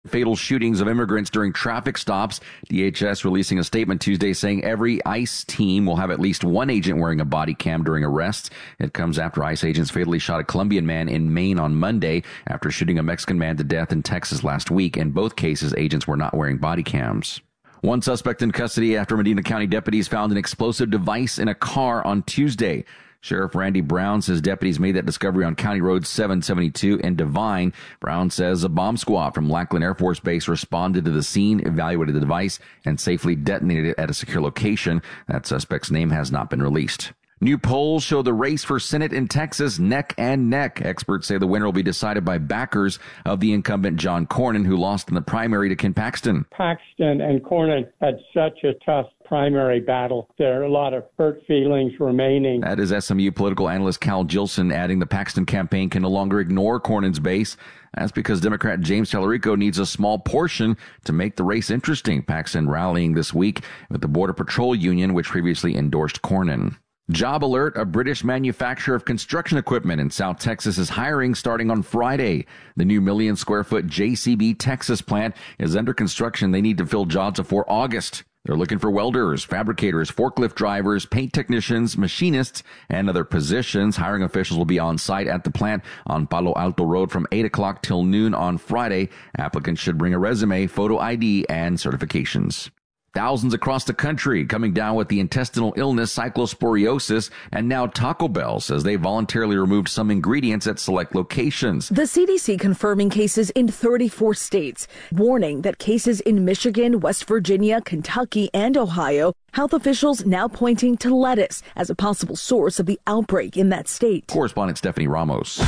fatal shootings of immigrants during traffic stops. DHS releasing a statement Tuesday saying every ICE team will have at least one agent wearing a body cam during arrests. It comes after ICE agents fatally shot a Colombian man in Maine on Monday after shooting a Mexican man to death in Texas last week. In both cases, agents were not wearing body cams. One suspect in custody after Medina County deputies found an explosive device in a car on Tuesday. Sheriff Randy Brown says deputies made that discovery on County Road 772 in Devine. Brown says a bomb squad from Lackland Air Force Base responded to the scene, evaluated the device, and safely detonated it at a secure location. That suspect's name has not been released. New polls show the race for Senate in Texas neck and neck. Experts say the winner will be decided by backers of the incumbent John Cornyn, who lost in the primary to Ken Paxton. Paxton and Cornyn had such a tough primary battle. There are a lot of hurt feelings remaining. That is SMU political analyst Cal Gilson adding the Paxton campaign can no longer ignore Cornyn's base. That's because Democrat James Tallarico needs a small portion to make the race interesting. Paxton rallying this week with the Border Patrol Union, which previously endorsed Cornyn. Job Alert, a British manufacturer of construction equipment in South Texas, is hiring starting on Friday. The new 1 million square foot JCB Texas plant is under construction. They need to fill jobs before August. They're looking for welders, fabricators, forklift drivers, paint technicians, machinists, and other positions. Hiring officials will be on site at the plant on Palo Alto Road from 8 o'clock till noon on Friday. Applicants should bring a resume, photo ID, and certifications. Thousands across the country coming down with the intestinal illness cyclosporiosis, and now Taco Bell says they voluntarily removed some ingredients at select locations. The CDC confirming cases in 34 states, warning that cases in Michigan, West Virginia, Kentucky, and Ohio. Health officials now pointing to lettuce as a possible source of the outbreak in that state. Correspondent Stephanie Ramos.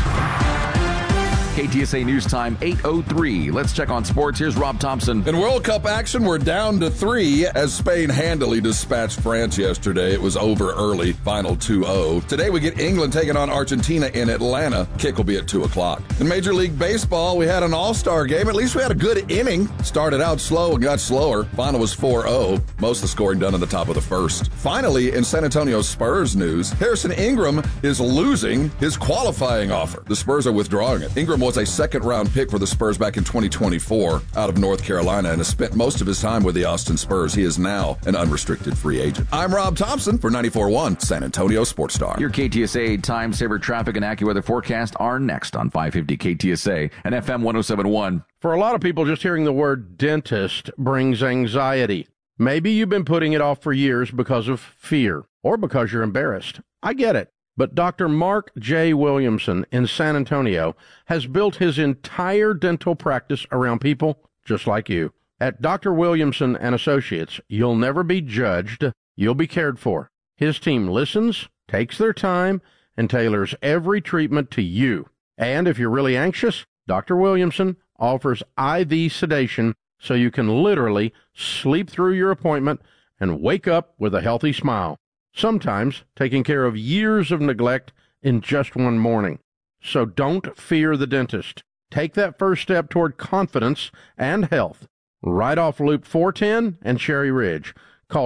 KTSA News Time, 8:03. Let's check on sports. Here's Rob Thompson. In World Cup action, we're down to 3 as Spain handily dispatched France yesterday. It was over early, final 2-0. Today we get England taking on Argentina in Atlanta. Kick will be at 2 o'clock. In Major League Baseball, we had an all-star game. At least we had a good inning. Started out slow and got slower. Final was 4-0. Most of the scoring done in the top of the first. Finally, in San Antonio Spurs news, Harrison Ingram is losing his qualifying offer. The Spurs are withdrawing it. Ingram was a second-round pick for the Spurs back in 2024 out of North Carolina and has spent most of his time with the Austin Spurs. He is now an unrestricted free agent. I'm Rob Thompson for 94.1 San Antonio Sports Star. Your KTSA Time Saver traffic and AccuWeather forecast are next on 550 KTSA and FM 107.1. For a lot of people, just hearing the word dentist brings anxiety. Maybe you've been putting it off for years because of fear or because you're embarrassed. I get it. But Dr. Mark J. Williamson in San Antonio has built his entire dental practice around people just like you. At Dr. Williamson and Associates, you'll never be judged. You'll be cared for. His team listens, takes their time, and tailors every treatment to you. And if you're really anxious, Dr. Williamson offers IV sedation so you can literally sleep through your appointment and wake up with a healthy smile. Sometimes taking care of years of neglect in just one morning. So don't fear the dentist. Take that first step toward confidence and health. Right off Loop 410 and Cherry Ridge. Call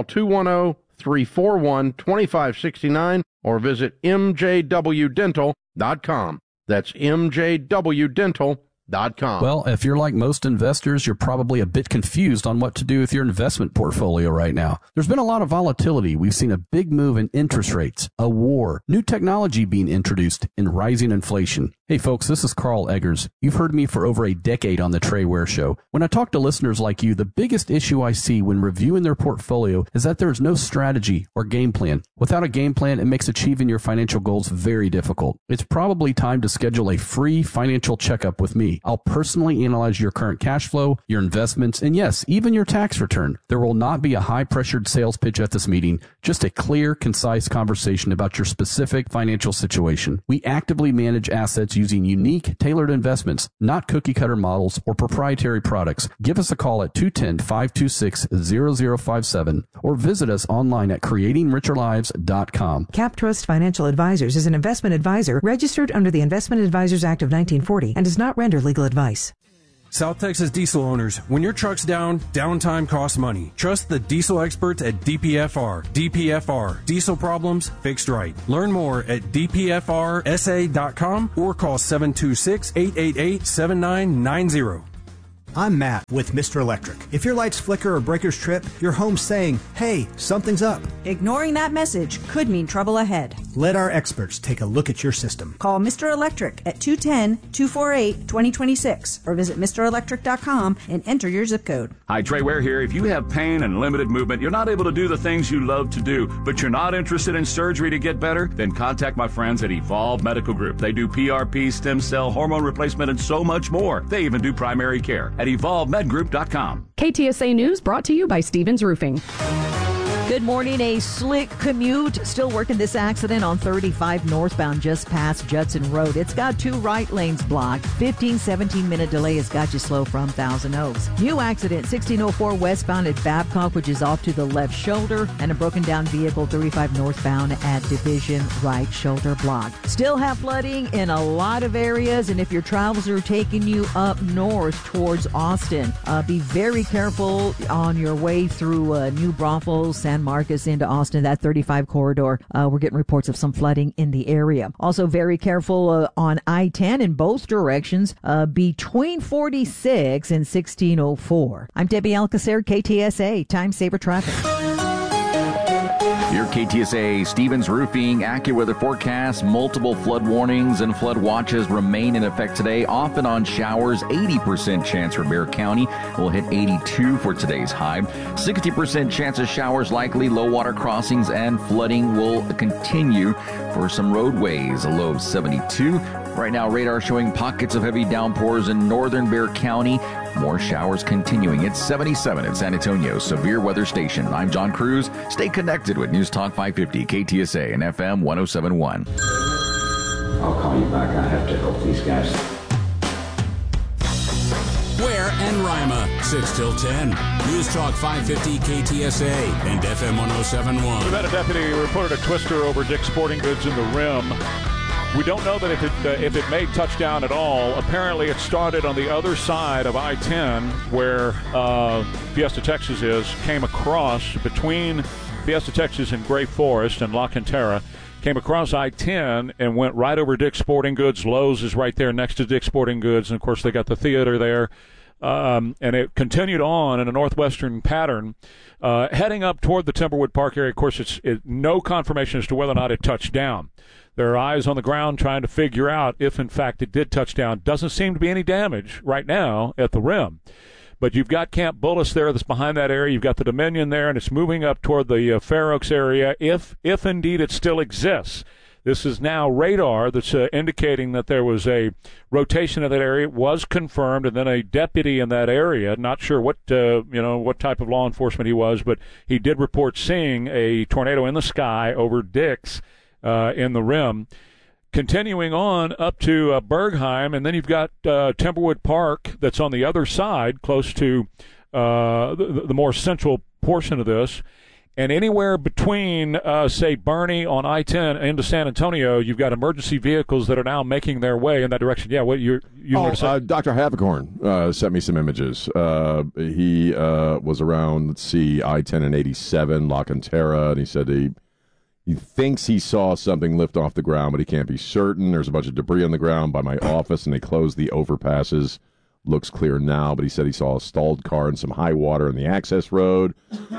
210-341-2569 or visit mjwdental.com. That's mjwdental.com. Well, if you're like most investors, you're probably a bit confused on what to do with your investment portfolio right now. There's been a lot of volatility. We've seen a big move in interest rates, a war, new technology being introduced, and rising inflation. Hey folks, this is Carl Eggers. You've heard me for over a decade on the Trey Ware Show. When I talk to listeners like you, the biggest issue I see when reviewing their portfolio is that there's no strategy or game plan. Without a game plan, it makes achieving your financial goals very difficult. It's probably time to schedule a free financial checkup with me. I'll personally analyze your current cash flow, your investments, and yes, even your tax return. There will not be a high-pressured sales pitch at this meeting, just a clear, concise conversation about your specific financial situation. We actively manage assets using unique, tailored investments, not cookie-cutter models or proprietary products. Give us a call at 210-526-0057 or visit us online at creatingricherlives.com. CapTrust Financial Advisors is an investment advisor registered under the Investment Advisors Act of 1940 and does not render legal advice. South Texas diesel owners, when your truck's down, downtime costs money. Trust the diesel experts at DPFR. DPFR, diesel problems fixed right. Learn more at dpfrsa.com or call 726-888-7990. I'm Matt with Mr. Electric. If your lights flicker or breakers trip, your home's saying, hey, something's up. Ignoring that message could mean trouble ahead. Let our experts take a look at your system. Call Mr. Electric at 210-248-2026 or visit MrElectric.com and enter your zip code. Hi, Trey Ware here. If you have pain and limited movement, you're not able to do the things you love to do, but you're not interested in surgery to get better, then contact my friends at Evolve Medical Group. They do PRP, stem cell, hormone replacement, and so much more. They even do primary care at EvolveMedGroup.com. KTSA News brought to you by Stevens Roofing. Good morning. A slick commute. Still working this accident on 35 northbound just past Judson Road. It's got 2 right lanes blocked. 17-minute delay has got you slow from Thousand Oaks. New accident 1604 westbound at Babcock, which is off to the left shoulder, and a broken down vehicle 35 northbound at Division, right shoulder blocked. Still have flooding in a lot of areas, and if your travels are taking you up north towards Austin, be very careful on your way through New Braunfels, San Marcos into Austin, that 35 corridor. We're getting reports of some flooding in the area. Also very careful on I-10 in both directions between 46 and 1604. I'm Debbie Alcacer, KTSA, Time Saver Traffic. Your KTSA Stevens Roofing AccuWeather forecast. Multiple flood warnings and flood watches remain in effect today. Off and on showers, 80% chance for Bexar County. We'll hit 82 for today's high. 60% chance of showers likely. Low water crossings and flooding will continue for some roadways. A low of 72. Right now, radar showing pockets of heavy downpours in northern Bexar County. More showers continuing. It's 77 at San Antonio Severe Weather Station. I'm John Cruz. Stay connected with News Talk 550, KTSA and FM 107.1. I'll call you back. I have to help these guys. Ware and Rima, 6 till 10. News Talk 550 KTSA and FM 107.1. We've had a deputy reported a twister over Dick's Sporting Goods in the rim. We don't know that if it made touchdown at all. Apparently, it started on the other side of I-10 where Fiesta, Texas is, came across between Fiesta, Texas and Gray Forest and La Cantera, came across I-10 and went right over Dick's Sporting Goods. Lowe's is right there next to Dick's Sporting Goods, and, of course, they got the theater there. And it continued on in a northwestern pattern, heading up toward the Timberwood Park area. Of course, it's no confirmation as to whether or not it touched down. There are eyes on the ground trying to figure out if, in fact, it did touch down. Doesn't seem to be any damage right now at the rim. But you've got Camp Bullis there that's behind that area. You've got the Dominion there, and it's moving up toward the Fair Oaks area, if indeed it still exists. This is now radar that's indicating that there was a rotation of that area. It was confirmed, and then a deputy in that area, not sure what type of law enforcement he was, but he did report seeing a tornado in the sky over Dick's in the rim. Continuing on up to Bergheim, and then you've got Timberwood Park that's on the other side, close to the more central portion of this. And anywhere between, say, Bernie on I-10 into San Antonio, you've got emergency vehicles that are now making their way in that direction. Yeah, what you were saying? Dr. Havicorn sent me some images. He was around, I-10 and 87, La Cantera, and he said he thinks he saw something lift off the ground, but he can't be certain. There's a bunch of debris on the ground by my office, and they closed the overpasses. Looks clear now, but he said he saw a stalled car and some high water in the access road.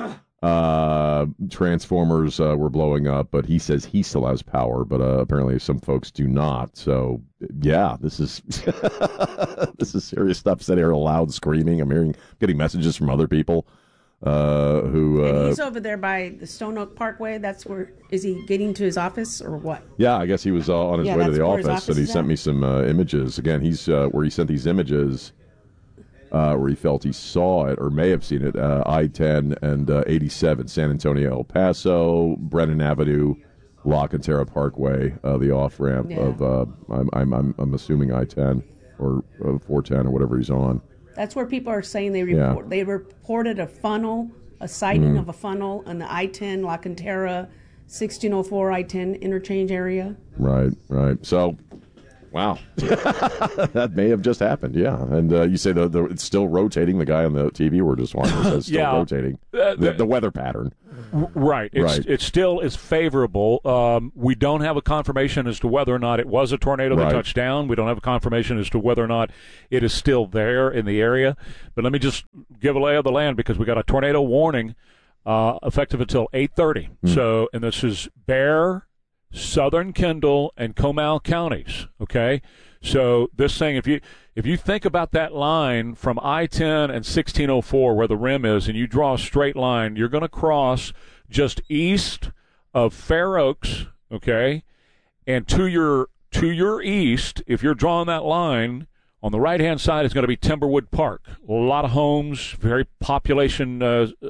Transformers were blowing up, but he says he still has power, but apparently some folks do not. So, yeah, this is this is serious stuff. Said here loud screaming. I'm getting messages from other people. And he's over there by the Stone Oak Parkway. That's where, is he getting to his office or what? Yeah, I guess he was on his way to the office, and he sent me some images. Again, he's where he sent these images, where he felt he saw it or may have seen it. I-10 and 87, San Antonio, El Paso, Brennan Avenue, La Cantera Parkway, the off ramp of I'm assuming I-10 or 410 or whatever he's on. That's where people are saying they reported a sighting of a funnel on the I-10 La Cantera 1604 I-10 interchange area. Right. So, wow, that may have just happened. Yeah, and you say it's still rotating. The guy on the TV we're just watching says still rotating. The weather pattern. Right. It still is favorable. We don't have a confirmation as to whether or not it was a tornado that touched down. We don't have a confirmation as to whether or not it is still there in the area. But let me just give a lay of the land, because we got a tornado warning effective until 8:30. So, and this is Bexar, Southern Kendall, and Comal counties. Okay. So this thing, if you think about that line from I-10 and 1604 where the rim is, and you draw a straight line, you're going to cross just east of Fair Oaks, okay? And to your east, if you're drawing that line, on the right-hand side is going to be Timberwood Park. A lot of homes, very population,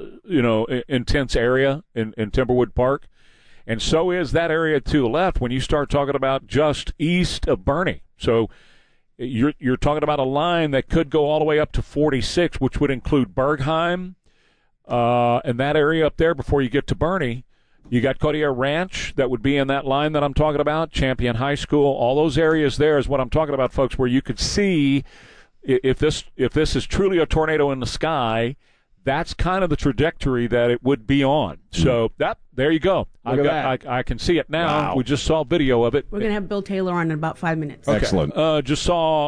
intense area in Timberwood Park. And so is that area to the left when you start talking about just east of Boerne. So you're talking about a line that could go all the way up to 46, which would include Bergheim and that area up there before you get to Boerne. You got Codier Ranch that would be in that line that I'm talking about, Champion High School. All those areas there is what I'm talking about, folks, where you could see if this is truly a tornado in the sky, that's kind of the trajectory that it would be on. So there you go. I can see it now. Wow. We just saw video of it. We're going to have Bill Taylor on in about 5 minutes. Okay. Excellent. Just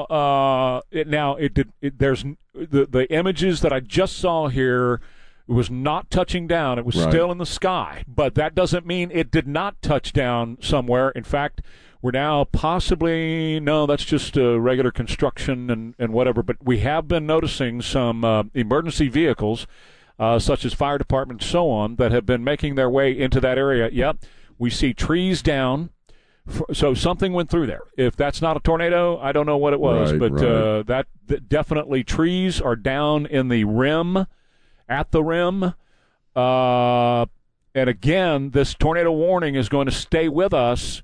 saw it now. There's the images that I just saw here. It was not touching down. It was still in the sky. But that doesn't mean it did not touch down somewhere. In fact, we're now possibly, no, that's just regular construction and whatever. But we have been noticing some emergency vehicles, such as fire department and so on, that have been making their way into that area. Yep, we see trees down. So something went through there. If that's not a tornado, I don't know what it was. That definitely trees are down in the rim, at the rim. And again, this tornado warning is going to stay with us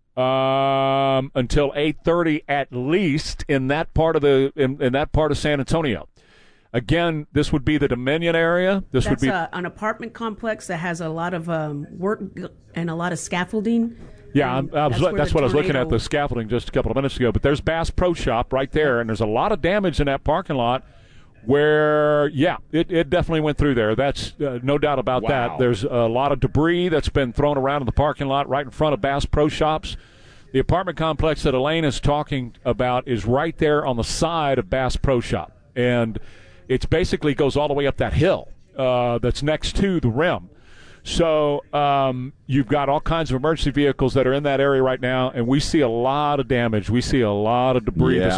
until 8:30 at least in that part of in that part of San Antonio. Again, this would be the Dominion area. That's would be an apartment complex that has a lot of work and a lot of scaffolding. Yeah, that's what I was looking at, the scaffolding just a couple of minutes ago. But there's Bass Pro Shop right there, and there's a lot of damage in that parking lot where, it definitely went through there. That's no doubt about that. There's a lot of debris that's been thrown around in the parking lot right in front of Bass Pro Shops. The apartment complex that Elaine is talking about is right there on the side of Bass Pro Shop. And it basically goes all the way up that hill that's next to the rim. So you've got all kinds of emergency vehicles that are in that area right now, and we see a lot of damage. We see a lot of debris that's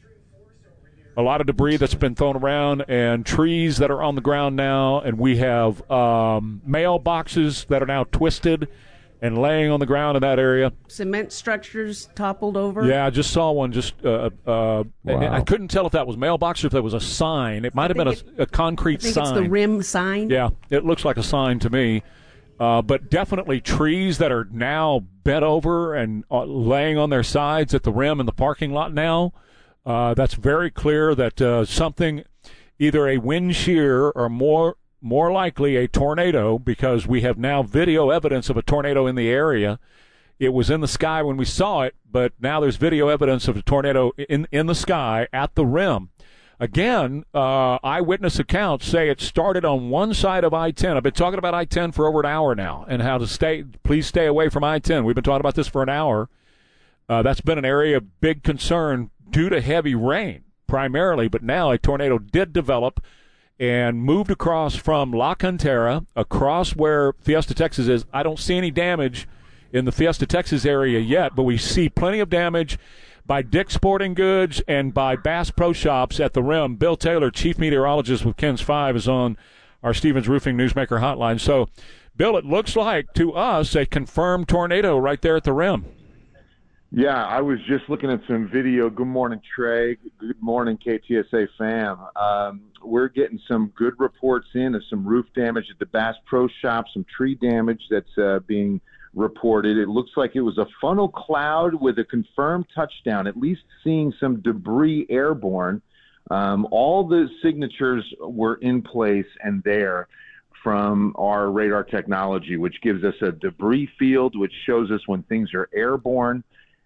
been thrown around, and trees that are on the ground now, and we have mailboxes that are now twisted and laying on the ground in that area. Cement structures toppled over. Yeah, I just saw one. And I couldn't tell if that was mailbox or if that was a sign. It might have been a concrete sign. I think it's the rim sign. Yeah, it looks like a sign to me. But definitely trees that are now bent over and laying on their sides at the rim in the parking lot now. That's very clear that something, either a wind shear or more likely a tornado, because we have now video evidence of a tornado in the area. It was in the sky when we saw it, but now there's video evidence of a tornado in the sky at the rim. Again, eyewitness accounts say it started on one side of I-10. I've been talking about I-10 for over an hour now, and how to please stay away from I-10. We've been talking about this for an hour. That's been an area of big concern due to heavy rain, primarily, but now a tornado did develop and moved across from La Cantera, across where Fiesta, Texas is. I don't see any damage in the Fiesta, Texas area yet, but we see plenty of damage by Dick's Sporting Goods and by Bass Pro Shops at the rim. Bill Taylor, chief meteorologist with KENS 5, is on our Stevens Roofing Newsmaker hotline. So, Bill, it looks like to us a confirmed tornado right there at the rim. Yeah, I was just looking at some video. Good morning, Trey. Good morning, KTSA fam. We're getting some good reports in of some roof damage at the Bass Pro Shop, some tree damage that's being reported. It looks like it was a funnel cloud with a confirmed touchdown, at least seeing some debris airborne. All the signatures were in place and there from our radar technology, which gives us a debris field, which shows us when things are airborne.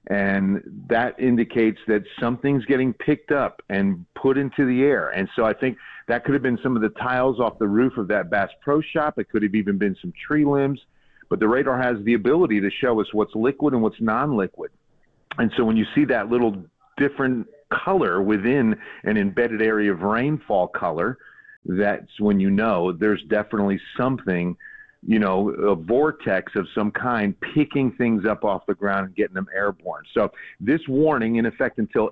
And that indicates that something's getting picked up and put into the air. And so I think that could have been some of the tiles off the roof of that Bass Pro Shop. It could have even been some tree limbs. But the radar has the ability to show us what's liquid and what's non-liquid. And so when you see that little different color within an embedded area of rainfall color, that's when you know there's definitely something, a vortex of some kind picking things up off the ground and getting them airborne. So this warning in effect until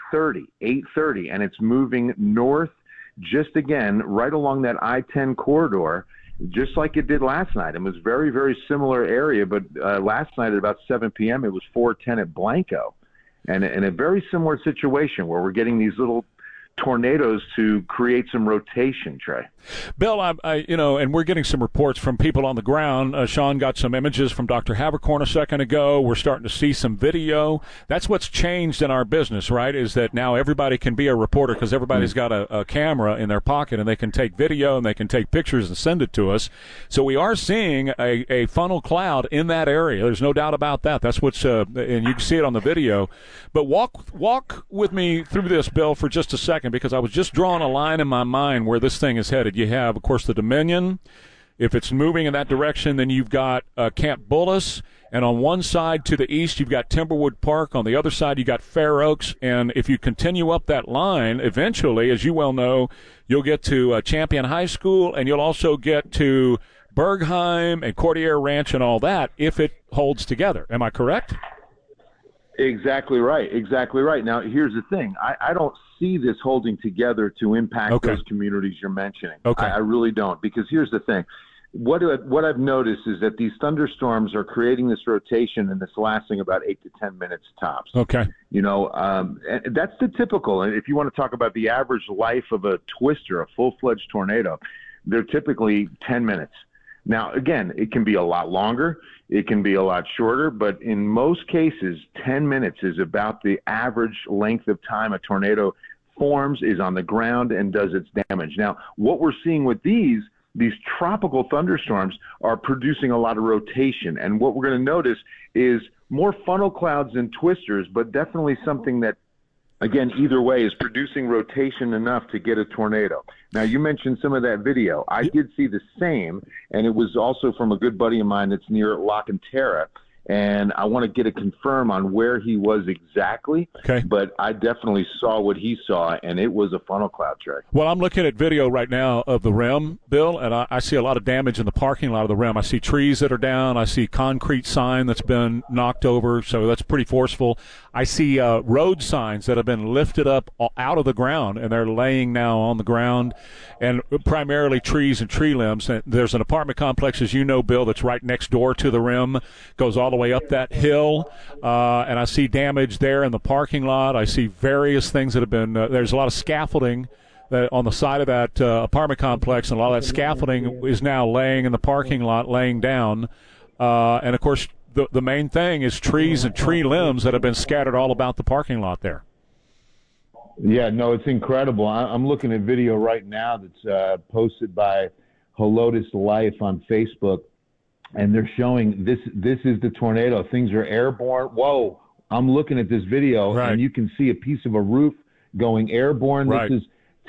8:30, and it's moving north just again right along that I-10 corridor, just like it did last night. It was very, very similar area, but last night at about 7 p.m. it was 4:10 at Blanco. And in a very similar situation where we're getting these little tornadoes to create some rotation, Trey. Bill, and we're getting some reports from people on the ground. Sean got some images from Dr. Havercorn a second ago. We're starting to see some video. That's what's changed in our business, right, is that now everybody can be a reporter because everybody's got a camera in their pocket, and they can take video and they can take pictures and send it to us. So we are seeing a funnel cloud in that area. There's no doubt about that. That's what's and you can see it on the video. But walk with me through this, Bill, for just a second, because I was just drawing a line in my mind where this thing is headed. You have, of course, the Dominion. If it's moving in that direction, then you've got Camp Bullis. And on one side to the east, you've got Timberwood Park. On the other side, you got Fair Oaks. And if you continue up that line, eventually, as you well know, you'll get to Champion High School, and you'll also get to Bergheim and Courtier Ranch and all that if it holds together. Am I correct? Exactly right. Now, here's the thing. I don't see this holding together to impact those communities you're mentioning. Okay. I really don't, because here's the thing. What I've noticed is that these thunderstorms are creating this rotation, and it's lasting about 8 to 10 minutes tops. Okay. And that's the typical. And if you want to talk about the average life of a twister, a full-fledged tornado, they're typically 10 minutes. Now, again, it can be a lot longer. It can be a lot shorter, but in most cases, 10 minutes is about the average length of time a tornado forms, is on the ground, and does its damage. Now, what we're seeing with these tropical thunderstorms are producing a lot of rotation, and what we're going to notice is more funnel clouds and twisters, but definitely something that, again, either way, is producing rotation enough to get a tornado. Now, you mentioned some of that video. I did see the same, and it was also from a good buddy of mine that's near La Cantera, and I want to get a confirm on where he was exactly. Okay. But I definitely saw what he saw, and it was a funnel cloud track. Well, I'm looking at video right now of the rim, Bill, and I see a lot of damage in the parking lot of the rim. I see trees that are down. I see concrete sign that's been knocked over, so that's pretty forceful. I see road signs that have been lifted up out of the ground, and they're laying now on the ground, and primarily trees and tree limbs. And there's an apartment complex, as you know, Bill, that's right next door to the rim, goes all the way up that hill, and I see damage there in the parking lot. I see various things that have been there's a lot of scaffolding on the side of that apartment complex, and a lot of that scaffolding is now laying in the parking lot, laying down. And, of course, the main thing is trees and tree limbs that have been scattered all about the parking lot there. Yeah, no, it's incredible. I'm looking at video right now that's posted by Helotus Life on Facebook, and they're showing this is the tornado. Things are airborne. Whoa, I'm looking at this video, and you can see a piece of a roof going airborne. Right. This is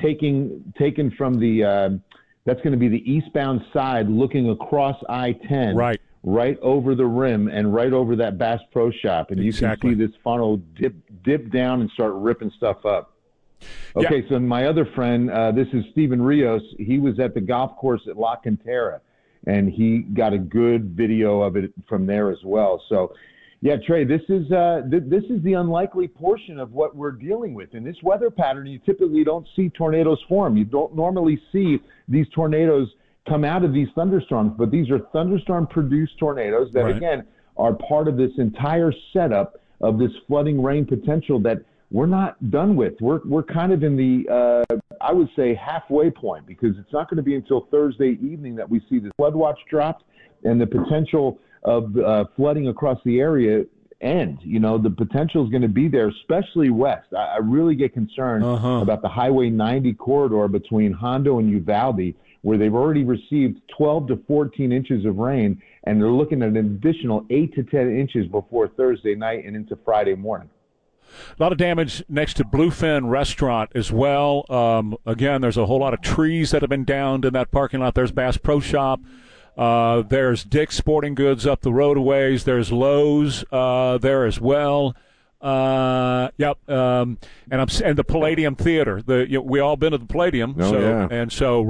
taken from the that's going to be the eastbound side looking across I-10. Right over the rim and right over that Bass Pro Shop. And you can see this funnel dip down and start ripping stuff up. Okay, so my other friend, this is Steven Rios. He was at the golf course at La Cantera, and he got a good video of it from there as well. So, yeah, Trey, this is the unlikely portion of what we're dealing with. In this weather pattern, you typically don't see tornadoes form. You don't normally see these tornadoes come out of these thunderstorms, but these are thunderstorm-produced tornadoes that, again, are part of this entire setup of this flooding rain potential that we're not done with. We're kind of in the, I would say, halfway point, because it's not going to be until Thursday evening that we see the flood watch dropped and the potential of flooding across the area end. You know, the potential is going to be there, especially west. I really get concerned about the Highway 90 corridor between Hondo and Uvalde, where they've already received 12 to 14 inches of rain, and they're looking at an additional 8 to 10 inches before Thursday night and into Friday morning. A lot of damage next to Bluefin Restaurant as well. Again, there's a whole lot of trees that have been downed in that parking lot. There's Bass Pro Shop. There's Dick's Sporting Goods up the road a ways. There's Lowe's there as well. And the Palladium Theater. We all been to the Palladium. Oh, yeah. And so